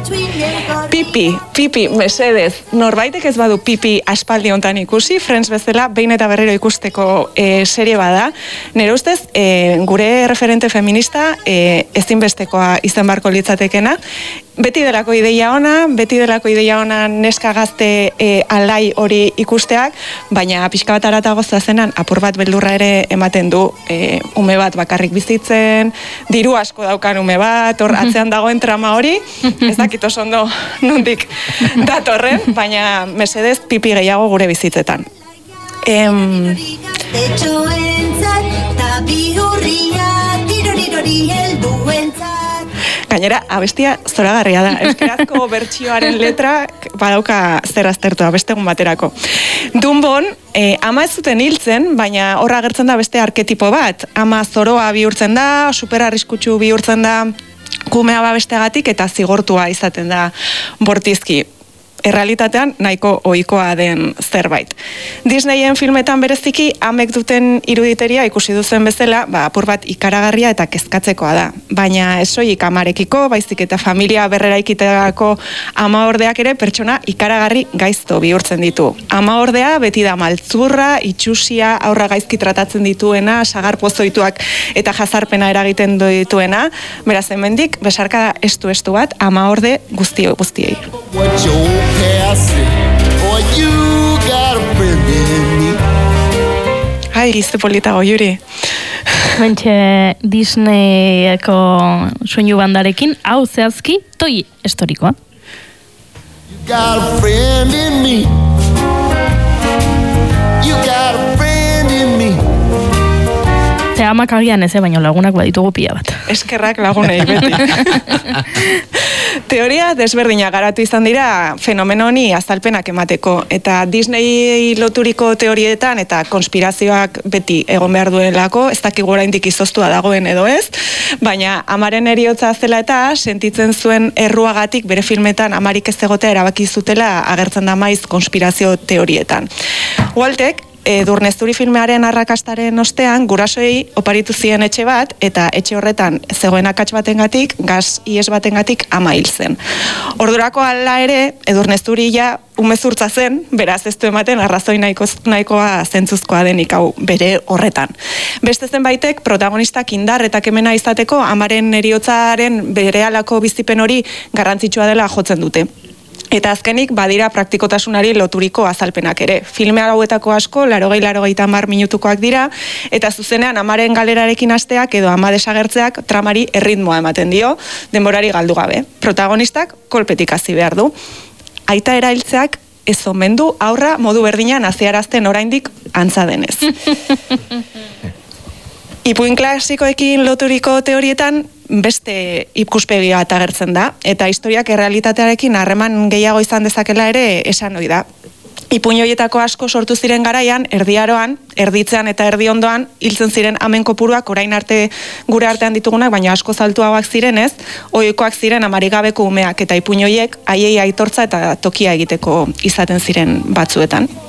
Pipi, mesedez, norbaitek ez badu Pipi aspaldi hontan ikusi, Friends bezala behin eta berriro ikusteko serie bada. Nire ustez, gure referente feminista ezinbestekoa izan barko litzatekena. Beti delako ideia ona neska gazte alai hori ikusteak, baina pixka bat aratago zenan apur bat beldurra ere ematen du ume bat bakarrik bizitzen, diru asko daukan ume bat, hor atzean dagoen trama hori, ez dakit oso ondo nondik datorren, baina mesedez Pipi gehiago gure bizitzetan. Gainera, abestia zoragarria da. Euskerazko bertsioaren letra badauka zer aztertu abestegun baterako. Dunbon, ama ez zuten hiltzen, baina horra agertzen da beste arketipo bat. Ama zoroa bihurtzen da, super arriskutsu bihurtzen da, kumea babestegatik eta zigortua izaten da bortizki. Errealitatean nahiko ohikoa den zerbait. Disneyen filmetan bereziki amek duten iruditeria ikusi duzen bezala, apur bat ikaragarria eta kezkatzekoa da. Baina ez soilik amarekiko, baizik eta familia berreraikitako amaordeak ere pertsona ikaragarri gaizto bihurtzen ditu. Amaordea beti da maltzurra, itxusia, aurra gaizki tratatzen dituena, sagar pozoituak eta jazarpena eragiten dituena. Beraz, hemendik besarkada estu bat amaorde guztiei. Ai, gizte politago, Juri. Bentxe Disneyeko soinu bandarekin, hau zehazki, Toy Storykoa. You got a friend in me. You got a friend in me. Ze amak agian ez, baina lagunak baditugu pila bat. Eskerrak lagunei beti. Teoria desberdina garatu izan dira fenomeno honi azalpenak emateko. Eta Disney loturiko teorietan eta konspirazioak beti egon behar duelako, ez dakigu oraindik izoztua dagoen edo ez, baina amaren heriotza zela eta sentitzen zuen erruagatik bere filmetan amarik ez egotea erabaki zutela agertzen da maiz konspirazio teorietan. Waltek Edurnezturi filmearen arrakastaren ostean, gurasoei oparitu zien etxe bat, eta etxe horretan zegoen akats batengatik, gaz ies batengatik ama hil zen. Ordurako hala ere, Edurnezturi ja umezurtza zen, beraz ez du ematen arrazoi nahikoa zentzuzkoa denik hau bere horretan. Beste zenbaitek protagonistak indar eta kemena izateko amaren heriotzaren berehalako bizipen hori garrantzitsua dela jotzen dute. Eta azkenik badira praktikotasunari loturiko azalpenak ere. Filme hauetako asko, 80-90 minutukoak dira, eta zuzenean amaren galerarekin hasteak edo ama desagertzeak tramari erritmoa ematen dio, denborari galdu gabe. Protagonistak kolpetik hasi behar du. Aita erailtzeak ez omen du aurra modu berdinean haziarazten oraindik antza denez. Ipuin klasikoekin loturiko teorietan beste ikuspegi bat agertzen da, eta historiak errealitatearekin harreman gehiago izan dezakela ere esan ohi da. Ipuin horietako asko sortu ziren garaian, erdiaroan, erditzean eta erdiondoan, hiltzen ziren amen kopuruak orain arte gure artean ditugunak, baina asko zaltuagoak zirenez, ohikoak ziren amarigabeko umeak, eta ipuin horiek haiei aitortza eta tokia egiteko izaten ziren batzuetan.